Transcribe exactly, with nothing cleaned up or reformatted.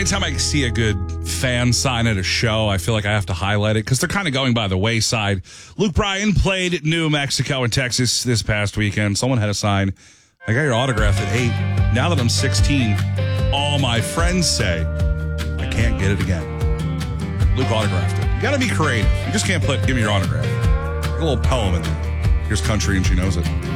time I see a good fan sign at a show, I feel like I have to highlight it because they're kind of going by the wayside. Luke Bryan played New Mexico and Texas this past weekend. Someone had a sign, I got your autograph at eight. Now that I'm sixteen, all my friends say I can't get it again. Luke autographed it. You got to be creative. You just can't put, give me your autograph. A little poem in there. Here's country and she knows it.